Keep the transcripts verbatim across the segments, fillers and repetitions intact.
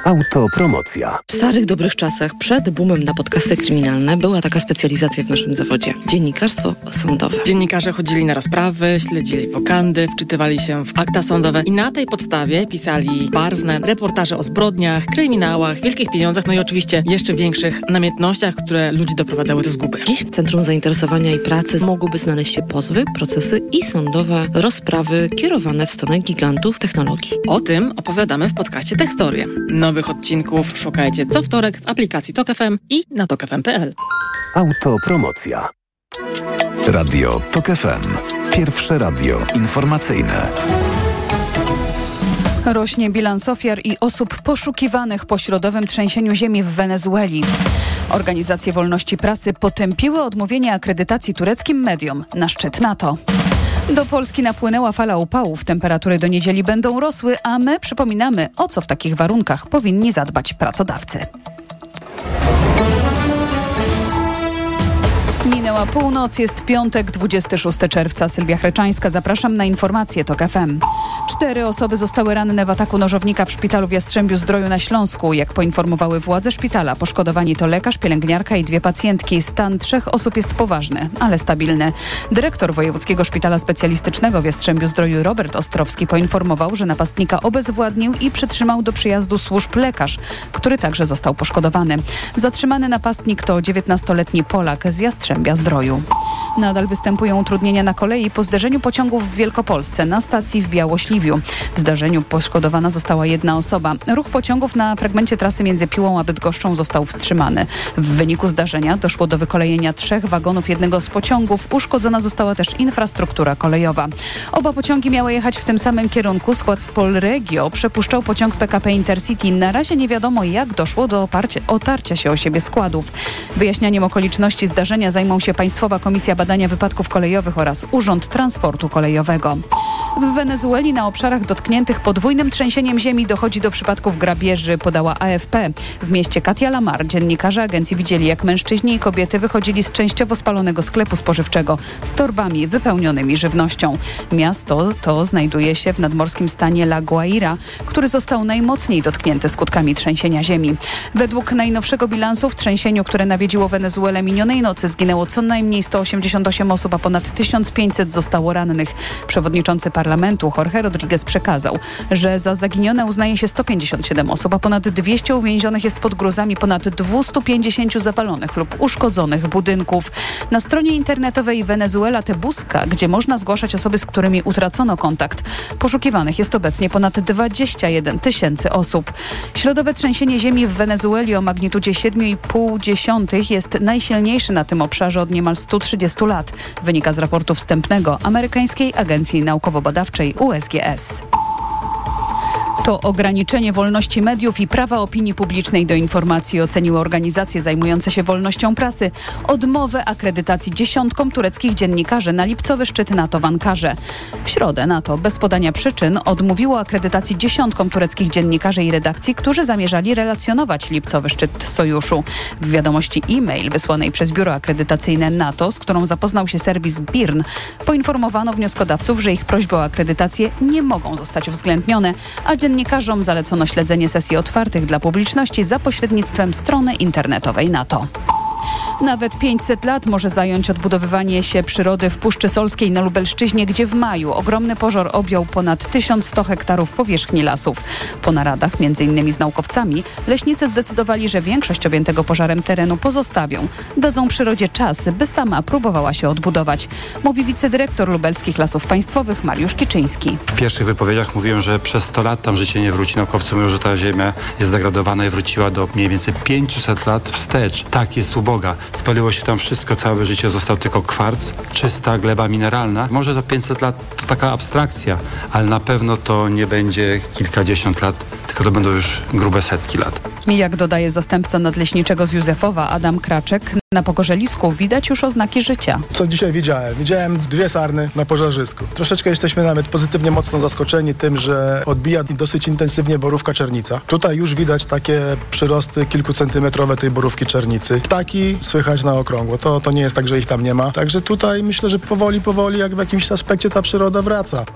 Autopromocja. W starych, dobrych czasach, przed boomem na podcasty kryminalne, była taka specjalizacja w naszym zawodzie. Dziennikarstwo sądowe. Dziennikarze chodzili na rozprawy, śledzili wokandy, wczytywali się w akta sądowe i na tej podstawie pisali barwne reportaże o zbrodniach, kryminałach, wielkich pieniądzach, no i oczywiście jeszcze większych namiętnościach, które ludzi doprowadzały do zguby. Dziś w centrum zainteresowania i pracy mogłyby znaleźć się pozwy, procesy i sądowe rozprawy kierowane w stronę gigantów technologii. O tym opowiadamy w podcaście Techstorie. Nowych odcinków szukajcie co wtorek w aplikacji Tok F M i na tok f m kropka p l. Autopromocja. Radio Tok F M. Pierwsze radio informacyjne. Rośnie bilans ofiar i osób poszukiwanych po środowym trzęsieniu ziemi w Wenezueli. Organizacje wolności prasy potępiły odmówienie akredytacji tureckim mediom na szczyt NATO. Do Polski napłynęła fala upałów. Temperatury do niedzieli będą rosły, a my przypominamy, o co w takich warunkach powinni zadbać pracodawcy. Minęła północ, jest piątek, dwudziestego szóstego czerwca. Sylwia Chreczańska, zapraszam na informacje Tok F M. Cztery osoby zostały ranne w ataku nożownika w szpitalu w Jastrzębiu-Zdroju na Śląsku. Jak poinformowały władze szpitala, poszkodowani to lekarz, pielęgniarka i dwie pacjentki. Stan trzech osób jest poważny, ale stabilny. Dyrektor Wojewódzkiego Szpitala Specjalistycznego w Jastrzębiu-Zdroju Robert Ostrowski poinformował, że napastnika obezwładnił i przytrzymał do przyjazdu służb lekarz, który także został poszkodowany. Zatrzymany napastnik to dziewiętnastoletni Polak z Jastrzębia-Zdroju. Nadal występują utrudnienia na kolei po zderzeniu pociągów w Wielkopolsce na stacji w Białośliwiu. W zdarzeniu poszkodowana została jedna osoba. Ruch pociągów na fragmencie trasy między Piłą a Bydgoszczą został wstrzymany. W wyniku zdarzenia doszło do wykolejenia trzech wagonów jednego z pociągów. Uszkodzona została też infrastruktura kolejowa. Oba pociągi miały jechać w tym samym kierunku. Skład Polregio przepuszczał pociąg P K P Intercity. Na razie nie wiadomo, jak doszło do oparcia, otarcia się o siebie składów. Wyjaśnianiem okoliczności zdarzenia zajmą się Państwowa Komisja Badania Wypadków Kolejowych oraz Urząd Transportu Kolejowego. W Wenezueli na obszarach dotkniętych podwójnym trzęsieniem ziemi dochodzi do przypadków grabieży, podała A F P. W mieście Katia Lamar dziennikarze agencji widzieli, jak mężczyźni i kobiety wychodzili z częściowo spalonego sklepu spożywczego z torbami wypełnionymi żywnością. Miasto to znajduje się w nadmorskim stanie La Guaira, który został najmocniej dotknięty skutkami trzęsienia ziemi. Według najnowszego bilansu w trzęsieniu, które nawiedziło Wenezuelę minionej nocy, zginęło co najmniej sto osiemdziesiąt osiem osób, a ponad tysiąc pięćset zostało rannych. Przewodniczący parlamentu Jorge Rodriguez przekazał, że za zaginione uznaje się sto pięćdziesiąt siedem osób, a ponad dwieście uwięzionych jest pod gruzami ponad dwieście pięćdziesiąt zawalonych lub uszkodzonych budynków. Na stronie internetowej Venezuela Te Busca, gdzie można zgłaszać osoby, z którymi utracono kontakt, poszukiwanych jest obecnie ponad dwadzieścia jeden tysięcy osób. Środowe trzęsienie ziemi w Wenezueli o magnitudzie siedem i pół jest najsilniejszy na tym obszarze od niemal stu trzydziestu lat. Wynika z raportu wstępnego amerykańskiej Agencji Naukowo-Badawczej U S G S. To ograniczenie wolności mediów i prawa opinii publicznej do informacji oceniły organizacje zajmujące się wolnością prasy odmowę akredytacji dziesiątkom tureckich dziennikarzy na lipcowy szczyt NATO w Ankarze. W środę NATO bez podania przyczyn odmówiło akredytacji dziesiątkom tureckich dziennikarzy i redakcji, którzy zamierzali relacjonować lipcowy szczyt sojuszu. W wiadomości e-mail wysłanej przez biuro akredytacyjne NATO, z którą zapoznał się serwis B I R N, poinformowano wnioskodawców, że ich prośby o akredytację nie mogą zostać uwzględnione, a dziennikarzom zalecono śledzenie sesji otwartych dla publiczności za pośrednictwem strony internetowej NATO. Nawet pięćset lat może zająć odbudowywanie się przyrody w Puszczy Solskiej na Lubelszczyźnie, gdzie w maju ogromny pożar objął ponad tysiąc sto hektarów powierzchni lasów. Po naradach, między innymi z naukowcami, leśnicy zdecydowali, że większość objętego pożarem terenu pozostawią. Dadzą przyrodzie czas, by sama próbowała się odbudować, mówi wicedyrektor Lubelskich Lasów Państwowych Mariusz Kiczyński. W pierwszych wypowiedziach mówiłem, że przez sto lat tam życie nie wróci. Naukowcy mówią, że ta ziemia jest zdegradowana i wróciła do mniej więcej pięciuset lat wstecz. Tak, jest uboga. Spaliło się tam wszystko, całe życie został tylko kwarc, czysta gleba mineralna. Może to pięćset lat to taka abstrakcja, ale na pewno to nie będzie kilkadziesiąt lat, tylko to będą już grube setki lat. Jak dodaje zastępca nadleśniczego z Józefowa Adam Kraczek, na pogorzelisku widać już oznaki życia. Co dzisiaj widziałem? Widziałem dwie sarny na pożarzysku. Troszeczkę jesteśmy nawet pozytywnie mocno zaskoczeni tym, że odbija dosyć intensywnie borówka czernica. Tutaj już widać takie przyrosty kilkucentymetrowe tej borówki czernicy. Ptaki słychać na okrągło. To, to nie jest tak, że ich tam nie ma. Także tutaj myślę, że powoli, powoli jak w jakimś aspekcie ta przyroda wraca.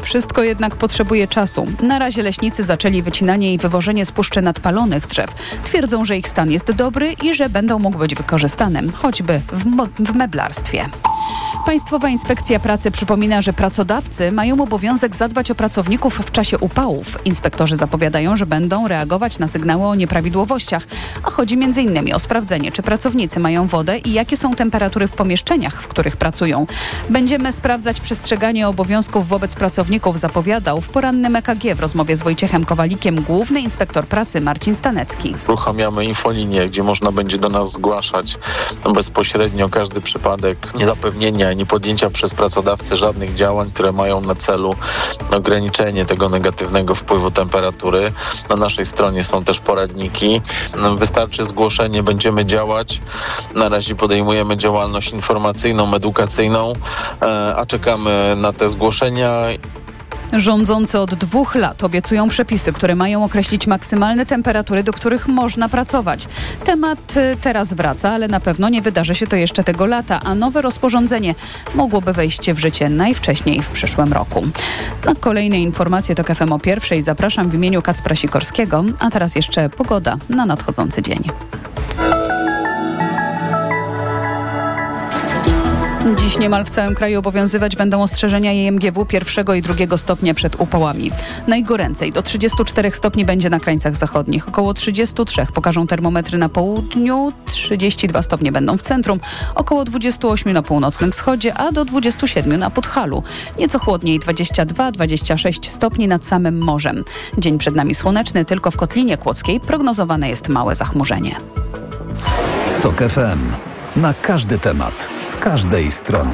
Wszystko jednak potrzebuje czasu. Na razie leśnicy zaczęli wycinanie i wywożenie z puszczy nadpalonych drzew. Twierdzą, że ich stan jest dobry i że będą mógł być wykorzystane, choćby w, mo- w meblarstwie. Państwowa Inspekcja Pracy przypomina, że pracodawcy mają obowiązek zadbać o pracowników w czasie upałów. Inspektorzy zapowiadają, że będą reagować na sygnały o nieprawidłowościach, a chodzi m.in. o sprawdzenie, czy pracownicy mają wodę i jakie są temperatury w pomieszczeniach, w których pracują. Będziemy sprawdzać przestrzeganie obowiązków wobec pracowników, zapowiadał w porannym E K G w rozmowie z Wojciechem Kowalikiem główny inspektor pracy Marcin Stanecki. Uruchamiamy infolinię, gdzie można będzie do nas zgłaszać bezpośrednio każdy przypadek niezapewnienia, niepodjęcia przez pracodawcę żadnych działań, które mają na celu ograniczenie tego negatywnego wpływu temperatury. Na naszej stronie są też poradniki. Wystarczy zgłoszenie, będziemy działać. Na razie podejmujemy działalność informacyjną, edukacyjną, a czekamy na te zgłoszenia. Rządzący od dwóch lat obiecują przepisy, które mają określić maksymalne temperatury, do których można pracować. Temat y, teraz wraca, ale na pewno nie wydarzy się to jeszcze tego lata, a nowe rozporządzenie mogłoby wejść w życie najwcześniej w przyszłym roku. Na kolejne informacje to K F M o pierwszej zapraszam w imieniu Kacpra Sikorskiego, a teraz jeszcze pogoda na nadchodzący dzień. Dziś niemal w całym kraju obowiązywać będą ostrzeżenia I M G W pierwszego i drugiego stopnia przed upałami. Najgoręcej do trzydziestu czterech stopni będzie na krańcach zachodnich. Około trzydziestu trzech pokażą termometry na południu, trzydzieści dwa stopnie będą w centrum, około dwudziestu ośmiu na północnym wschodzie, a do dwudziestu siedmiu na Podhalu. Nieco chłodniej dwadzieścia dwa dwadzieścia sześć stopni nad samym morzem. Dzień przed nami słoneczny, tylko w Kotlinie Kłodzkiej prognozowane jest małe zachmurzenie. TOK F M. Na każdy temat, z każdej strony.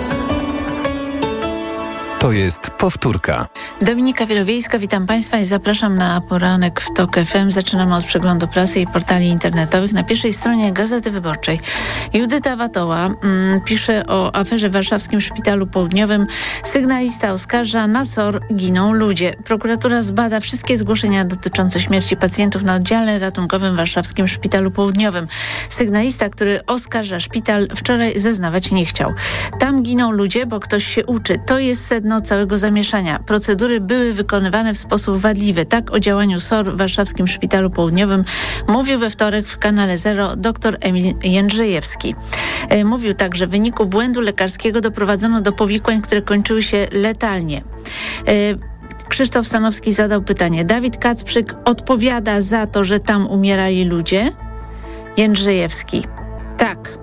To jest powtórka. Dominika Wielowiejska, witam Państwa i zapraszam na poranek w TOK F M. Zaczynamy od przeglądu prasy i portali internetowych. Na pierwszej stronie Gazety Wyborczej Judyta Watoła mm, pisze o aferze w warszawskim Szpitalu Południowym. Sygnalista oskarża, na S O R giną ludzie. Prokuratura zbada wszystkie zgłoszenia dotyczące śmierci pacjentów na oddziale ratunkowym w warszawskim Szpitalu Południowym. Sygnalista, który oskarża szpital, wczoraj zeznawać nie chciał. Tam giną ludzie, bo ktoś się uczy. To jest sedno całego zamieszania. Procedury były wykonywane w sposób wadliwy. Tak o działaniu S O R w warszawskim Szpitalu Południowym mówił we wtorek w kanale Zero dr Emil Jędrzejewski. E, mówił także, w wyniku błędu lekarskiego doprowadzono do powikłań, które kończyły się letalnie. E, Krzysztof Stanowski zadał pytanie. Dawid Kacprzyk odpowiada za to, że tam umierali ludzie? Jędrzejewski. Tak.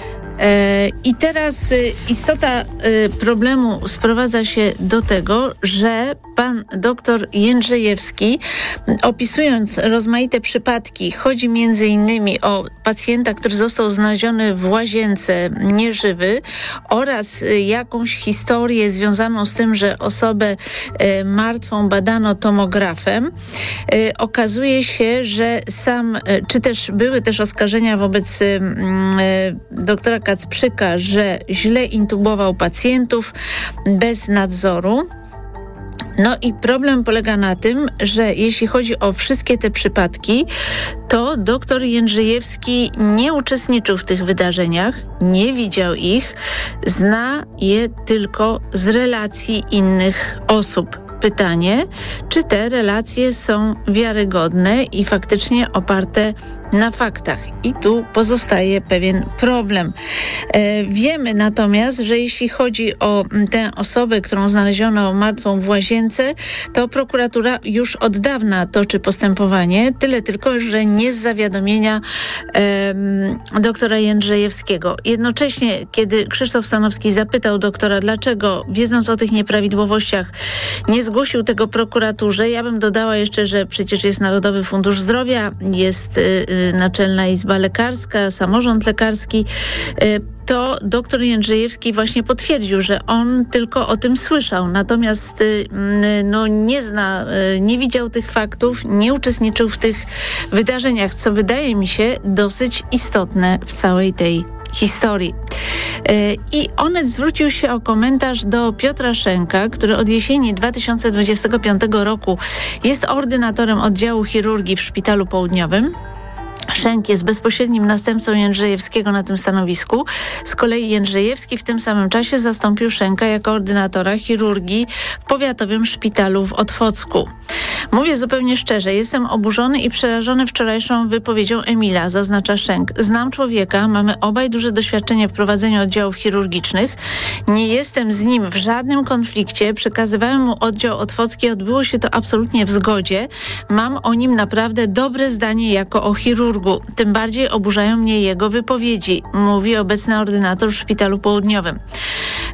I teraz istota problemu sprowadza się do tego, że pan doktor Jędrzejewski, opisując rozmaite przypadki, chodzi między innymi o pacjenta, który został znaleziony w łazience nieżywy oraz jakąś historię związaną z tym, że osobę martwą badano tomografem. Okazuje się, że sam, czy też były też oskarżenia wobec doktora Kacprzyka, że źle intubował pacjentów bez nadzoru. No i problem polega na tym, że jeśli chodzi o wszystkie te przypadki, to doktor Jędrzejewski nie uczestniczył w tych wydarzeniach, nie widział ich, zna je tylko z relacji innych osób. Pytanie, czy te relacje są wiarygodne i faktycznie oparte na faktach. I tu pozostaje pewien problem. E, wiemy natomiast, że jeśli chodzi o tę osobę, którą znaleziono martwą w łazience, to prokuratura już od dawna toczy postępowanie. Tyle tylko, że nie z zawiadomienia e, doktora Jędrzejewskiego. Jednocześnie, kiedy Krzysztof Stanowski zapytał doktora, dlaczego, wiedząc o tych nieprawidłowościach, nie zgłosił tego prokuraturze, ja bym dodała jeszcze, że przecież jest Narodowy Fundusz Zdrowia, jest y, Naczelna Izba Lekarska, samorząd lekarski, to doktor Jędrzejewski właśnie potwierdził, że on tylko o tym słyszał, natomiast no, nie zna, nie widział tych faktów, nie uczestniczył w tych wydarzeniach, co wydaje mi się dosyć istotne w całej tej historii. I Onet zwrócił się o komentarz do Piotra Szenka, który od jesieni dwa tysiące dwudziestego piątego roku jest ordynatorem oddziału chirurgii w Szpitalu Południowym. Szczęk jest bezpośrednim następcą Jędrzejewskiego na tym stanowisku. Z kolei Jędrzejewski w tym samym czasie zastąpił Szczęka jako ordynatora chirurgii w powiatowym szpitalu w Otwocku. Mówię zupełnie szczerze, jestem oburzony i przerażony wczorajszą wypowiedzią Emila, zaznacza Szczęk. Znam człowieka, mamy obaj duże doświadczenie w prowadzeniu oddziałów chirurgicznych. Nie jestem z nim w żadnym konflikcie. Przekazywałem mu oddział otwocki, odbyło się to absolutnie w zgodzie. Mam o nim naprawdę dobre zdanie jako o chirurgu. Tym bardziej oburzają mnie jego wypowiedzi, mówi obecny ordynator w Szpitalu Południowym.